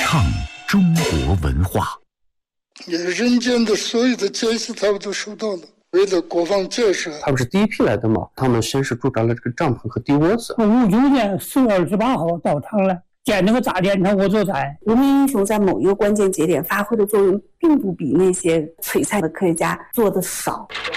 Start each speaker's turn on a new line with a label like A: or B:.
A: 唱中国文化。
B: 人间的所有的建设他们都收到了，为了国防建设。
C: 他们是第一批来的嘛，他们先是驻扎了这个帐篷和地窝子。
D: 59年4月28号到场了，建那个大电厂我就在。
E: 无名英雄在某一个关键节点发挥的作用，并不比那些璀璨的科学家做的少。